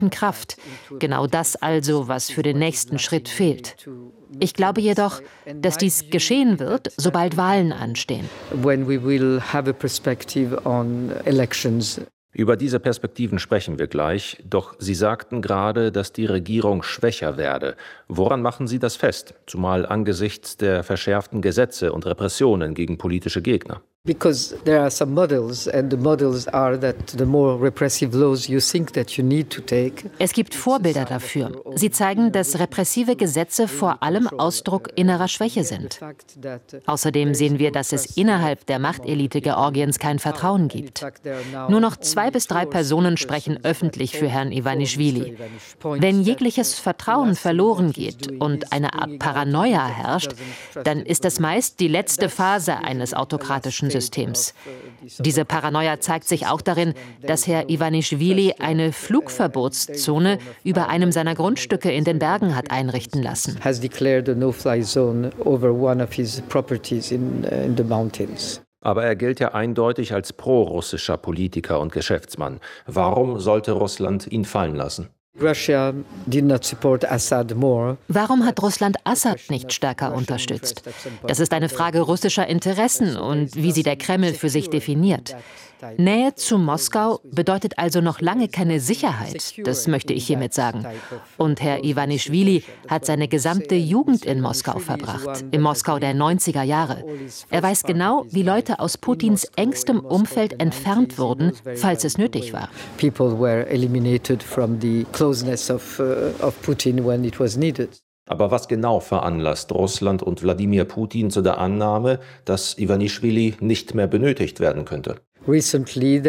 direkten Kraft. Genau das also, was für den nächsten Schritt fehlt. Ich glaube jedoch, dass dies geschehen wird, sobald Wahlen anstehen. Über diese Perspektiven sprechen wir gleich, doch Sie sagten gerade, dass die Regierung schwächer werde. Woran machen Sie das fest, zumal angesichts der verschärften Gesetze und Repressionen gegen politische Gegner? Because there are some models, and the models are that the more repressive laws you think that you need to take. Es gibt Vorbilder dafür. Sie zeigen, dass repressive Gesetze vor allem Ausdruck innerer Schwäche sind. Außerdem sehen wir, dass es innerhalb der Machtelite Georgiens kein Vertrauen gibt. Nur noch 2 bis 3 Personen sprechen öffentlich für Herrn Iwanischwili. Wenn jegliches Vertrauen verloren geht und eine Art Paranoia herrscht, dann ist das meist die letzte Phase eines autokratischen Systems. Diese Paranoia zeigt sich auch darin, dass Herr Iwanischwili eine Flugverbotszone über einem seiner Grundstücke in den Bergen hat einrichten lassen. Aber er gilt ja eindeutig als pro-russischer Politiker und Geschäftsmann. Warum sollte Russland ihn fallen lassen? Warum hat Russland Assad nicht stärker unterstützt? Das ist eine Frage russischer Interessen und wie sie der Kreml für sich definiert. Nähe zu Moskau bedeutet also noch lange keine Sicherheit, das möchte ich hiermit sagen. Und Herr Iwanischwili hat seine gesamte Jugend in Moskau verbracht, in Moskau der 90er Jahre. Er weiß genau, wie Leute aus Putins engstem Umfeld entfernt wurden, falls es nötig war. People were eliminated from the closeness of Putin when it was needed. Aber was genau veranlasst Russland und Wladimir Putin zu der Annahme, dass Iwanischwili nicht mehr benötigt werden könnte? Kürzlich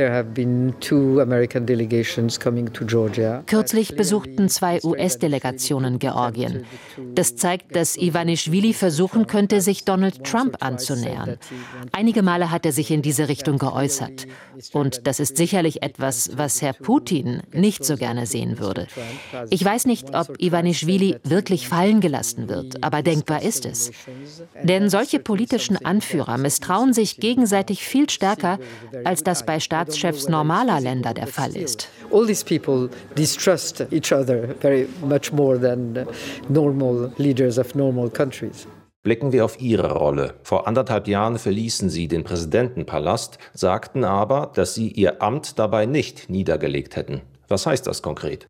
besuchten 2 US-Delegationen Georgien. Das zeigt, dass Iwanischwili versuchen könnte, sich Donald Trump anzunähern. Einige Male hat er sich in diese Richtung geäußert. Und das ist sicherlich etwas, was Herr Putin nicht so gerne sehen würde. Ich weiß nicht, ob Iwanischwili wirklich fallen gelassen wird, aber denkbar ist es. Denn solche politischen Anführer misstrauen sich gegenseitig viel stärker, als das bei Staatschefs normaler Länder der Fall ist. All these people distrust each other very much more than normal leaders of normal countries. Blicken wir auf Ihre Rolle. Vor 1,5 Jahren verließen Sie den Präsidentenpalast, sagten aber, dass Sie Ihr Amt dabei nicht niedergelegt hätten. Was heißt das konkret?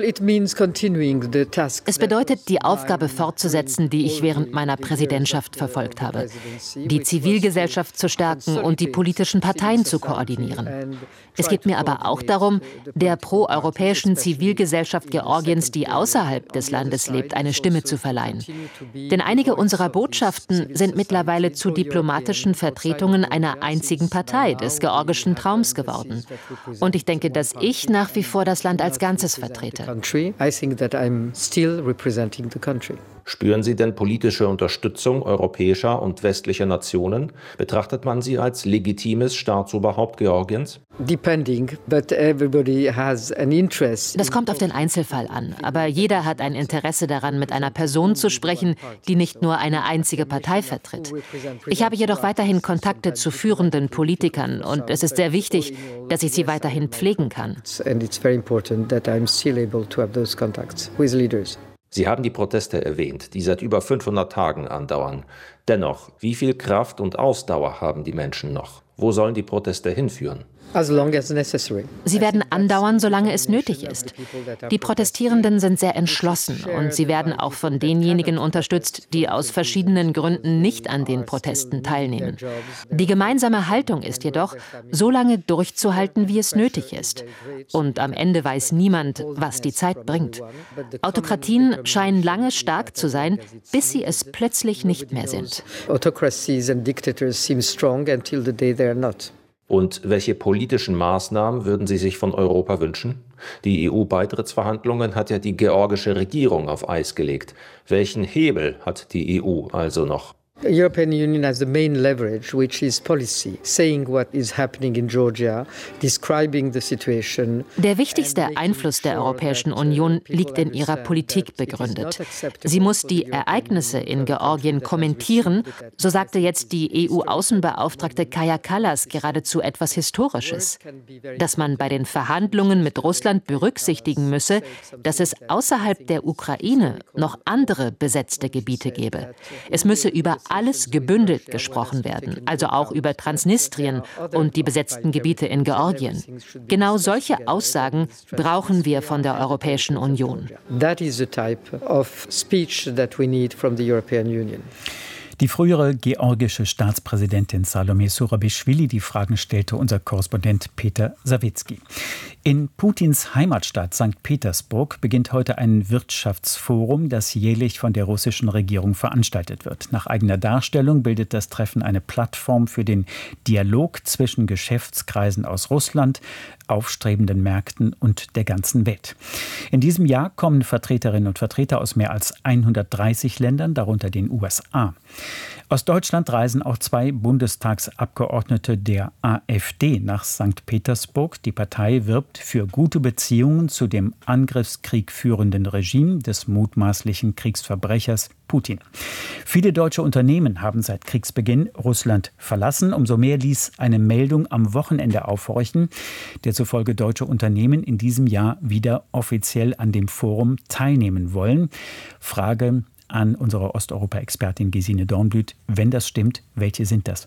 Es bedeutet, die Aufgabe fortzusetzen, die ich während meiner Präsidentschaft verfolgt habe. Die Zivilgesellschaft zu stärken und die politischen Parteien zu koordinieren. Es geht mir aber auch darum, der proeuropäischen Zivilgesellschaft Georgiens, die außerhalb des Landes lebt, eine Stimme zu verleihen. Denn einige unserer Botschaften sind mittlerweile zu diplomatischen Vertretungen einer einzigen Partei, des georgischen Traums geworden. Und ich denke, dass ich nach wie vor das Land als Ganzes vertrete. Spüren Sie denn politische Unterstützung europäischer und westlicher Nationen? Betrachtet man sie als legitimes Staatsoberhaupt Georgiens? Das kommt auf den Einzelfall an. Aber jeder hat ein Interesse daran, mit einer Person zu sprechen, die nicht nur eine einzige Partei vertritt. Ich habe jedoch weiterhin Kontakte zu führenden Politikern und es ist sehr wichtig, dass ich sie weiterhin pflegen kann. Sie haben die Proteste erwähnt, die seit über 500 Tagen andauern. Dennoch, wie viel Kraft und Ausdauer haben die Menschen noch? Wo sollen die Proteste hinführen? Sie werden andauern, solange es nötig ist. Die Protestierenden sind sehr entschlossen und sie werden auch von denjenigen unterstützt, die aus verschiedenen Gründen nicht an den Protesten teilnehmen. Die gemeinsame Haltung ist jedoch, so lange durchzuhalten, wie es nötig ist. Und am Ende weiß niemand, was die Zeit bringt. Autokratien scheinen lange stark zu sein, bis sie es plötzlich nicht mehr sind. Und welche politischen Maßnahmen würden Sie sich von Europa wünschen? Die EU-Beitrittsverhandlungen hat ja die georgische Regierung auf Eis gelegt. Welchen Hebel hat die EU also noch? The European Union has the main leverage, which is policy, saying what is happening in Georgia, describing the situation. Der wichtigste Einfluss der Europäischen Union liegt in ihrer Politik begründet. Sie muss die Ereignisse in Georgien kommentieren, so sagte jetzt die EU-Außenbeauftragte Kaja Kallas geradezu etwas Historisches. Dass man bei den Verhandlungen mit Russland berücksichtigen müsse, dass es außerhalb der Ukraine noch andere besetzte Gebiete gebe. Es müsse über alles gebündelt gesprochen werden, also auch über Transnistrien und die besetzten Gebiete in Georgien. Genau solche Aussagen brauchen wir von der Europäischen Union. That is the type of speech that we need from the European Union. Die frühere georgische Staatspräsidentin Salome Zurabischwili, die Fragen stellte unser Korrespondent Peter Sawicki. In Putins Heimatstadt St. Petersburg beginnt heute ein Wirtschaftsforum, das jährlich von der russischen Regierung veranstaltet wird. Nach eigener Darstellung bildet das Treffen eine Plattform für den Dialog zwischen Geschäftskreisen aus Russland, aufstrebenden Märkten und der ganzen Welt. In diesem Jahr kommen Vertreterinnen und Vertreter aus mehr als 130 Ländern, darunter den USA. Aus Deutschland reisen auch 2 Bundestagsabgeordnete der AfD nach St. Petersburg. Die Partei wirbt für gute Beziehungen zu dem Angriffskrieg führenden Regime des mutmaßlichen Kriegsverbrechers Putin. Viele deutsche Unternehmen haben seit Kriegsbeginn Russland verlassen. Umso mehr ließ eine Meldung am Wochenende aufhorchen, der zufolge deutsche Unternehmen in diesem Jahr wieder offiziell an dem Forum teilnehmen wollen. Frage an unsere Osteuropa-Expertin Gesine Dornblüt. Wenn das stimmt, welche sind das?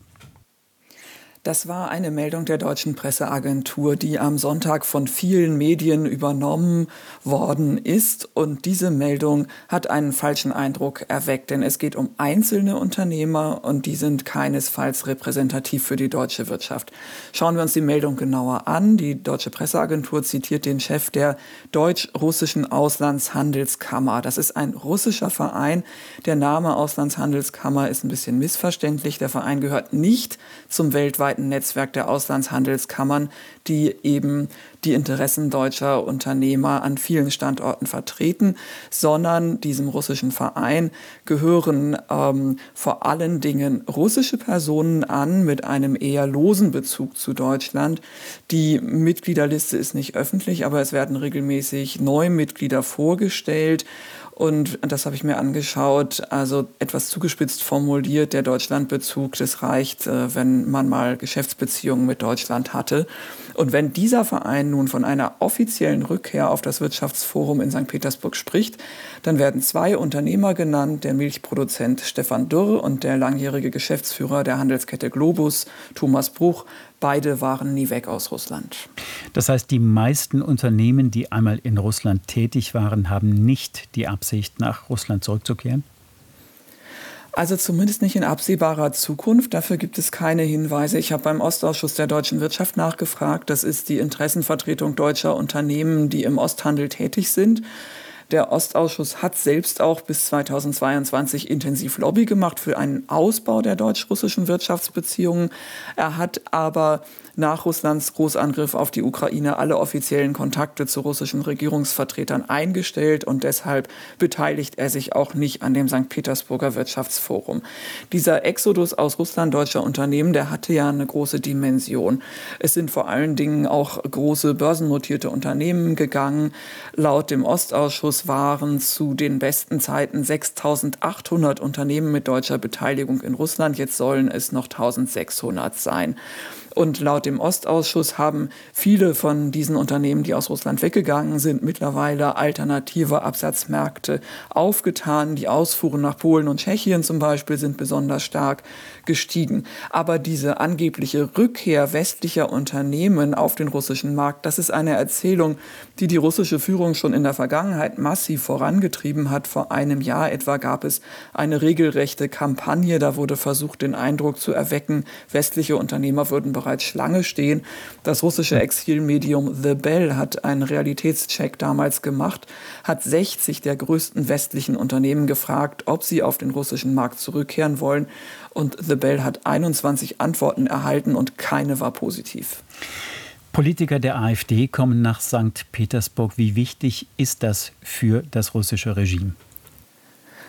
Das war eine Meldung der deutschen Presseagentur, die am Sonntag von vielen Medien übernommen worden ist. Und diese Meldung hat einen falschen Eindruck erweckt, denn es geht um einzelne Unternehmer und die sind keinesfalls repräsentativ für die deutsche Wirtschaft. Schauen wir uns die Meldung genauer an. Die deutsche Presseagentur zitiert den Chef der deutsch-russischen Auslandshandelskammer. Das ist ein russischer Verein. Der Name Auslandshandelskammer ist ein bisschen missverständlich. Der Verein gehört nicht zum weltweiten Netzwerk der Auslandshandelskammern, die eben die Interessen deutscher Unternehmer an vielen Standorten vertreten, sondern diesem russischen Verein gehören vor allen Dingen russische Personen an mit einem eher losen Bezug zu Deutschland. Die Mitgliederliste ist nicht öffentlich, aber es werden regelmäßig neue Mitglieder vorgestellt. Und das habe ich mir angeschaut, also etwas zugespitzt formuliert, der Deutschlandbezug, das reicht, wenn man mal Geschäftsbeziehungen mit Deutschland hatte. Und wenn dieser Verein nun von einer offiziellen Rückkehr auf das Wirtschaftsforum in St. Petersburg spricht, dann werden 2 Unternehmer genannt, der Milchproduzent Stefan Dürr und der langjährige Geschäftsführer der Handelskette Globus, Thomas Bruch. Beide waren nie weg aus Russland. Das heißt, die meisten Unternehmen, die einmal in Russland tätig waren, haben nicht die Absicht, nach Russland zurückzukehren? Also zumindest nicht in absehbarer Zukunft. Dafür gibt es keine Hinweise. Ich habe beim Ostausschuss der deutschen Wirtschaft nachgefragt. Das ist die Interessenvertretung deutscher Unternehmen, die im Osthandel tätig sind. Der Ostausschuss hat selbst auch bis 2022 intensiv Lobby gemacht für einen Ausbau der deutsch-russischen Wirtschaftsbeziehungen. Er hat aber nach Russlands Großangriff auf die Ukraine alle offiziellen Kontakte zu russischen Regierungsvertretern eingestellt und deshalb beteiligt er sich auch nicht an dem St. Petersburger Wirtschaftsforum. Dieser Exodus aus Russland deutscher Unternehmen, der hatte ja eine große Dimension. Es sind vor allen Dingen auch große börsennotierte Unternehmen gegangen. Laut dem Ostausschuss waren zu den besten Zeiten 6.800 Unternehmen mit deutscher Beteiligung in Russland. Jetzt sollen es noch 1.600 sein. Und laut dem Ostausschuss haben viele von diesen Unternehmen, die aus Russland weggegangen sind, mittlerweile alternative Absatzmärkte aufgetan. Die Ausfuhren nach Polen und Tschechien zum Beispiel sind besonders stark gestiegen. Aber diese angebliche Rückkehr westlicher Unternehmen auf den russischen Markt, das ist eine Erzählung, die die russische Führung schon in der Vergangenheit massiv vorangetrieben hat. Vor einem Jahr etwa gab es eine regelrechte Kampagne. Da wurde versucht, den Eindruck zu erwecken, westliche Unternehmer würden bereits Schlange stehen. Das russische Exilmedium The Bell hat einen Realitätscheck damals gemacht, hat 60 der größten westlichen Unternehmen gefragt, ob sie auf den russischen Markt zurückkehren wollen. Und The Bell hat 21 Antworten erhalten und keine war positiv. Politiker der AfD kommen nach St. Petersburg. Wie wichtig ist das für das russische Regime?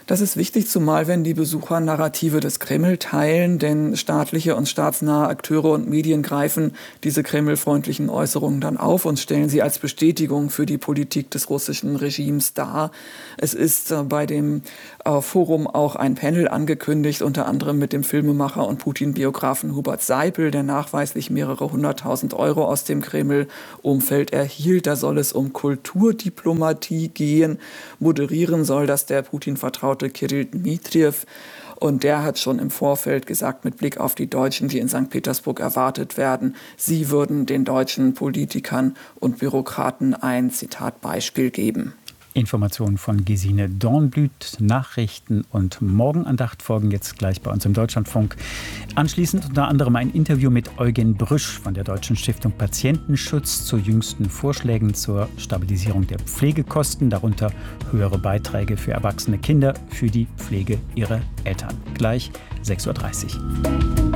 Das ist wichtig, zumal wenn die Besucher Narrative des Kreml teilen, denn staatliche und staatsnahe Akteure und Medien greifen diese kremlfreundlichen Äußerungen dann auf und stellen sie als Bestätigung für die Politik des russischen Regimes dar. Es ist bei dem Forum auch ein Panel angekündigt, unter anderem mit dem Filmemacher und Putin-Biografen Hubert Seipel, der nachweislich mehrere 100.000 Euro aus dem Kreml-Umfeld erhielt. Da soll es um Kulturdiplomatie gehen. Moderieren soll das der Putin-Vertraute Kirill Dmitriev. Und der hat schon im Vorfeld gesagt, mit Blick auf die Deutschen, die in St. Petersburg erwartet werden, sie würden den deutschen Politikern und Bürokraten ein, Zitat, Beispiel geben. Informationen von Gesine Dornblüt, Nachrichten und Morgenandacht folgen jetzt gleich bei uns im Deutschlandfunk. Anschließend unter anderem ein Interview mit Eugen Brüsch von der Deutschen Stiftung Patientenschutz zu jüngsten Vorschlägen zur Stabilisierung der Pflegekosten, darunter höhere Beiträge für erwachsene Kinder für die Pflege ihrer Eltern. Gleich 6.30 Uhr.